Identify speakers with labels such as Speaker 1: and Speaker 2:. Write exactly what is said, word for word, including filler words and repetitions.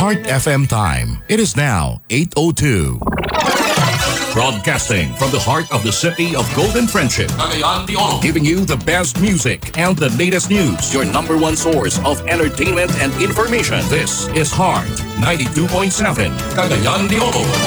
Speaker 1: Heart F M time. It is now eight oh two. Broadcasting from the heart of the city of Golden Friendship, Cagayan de Oro, giving you the best music and the latest news. Your number one source of entertainment and information. This is Heart ninety-two point seven, Cagayan de Oro.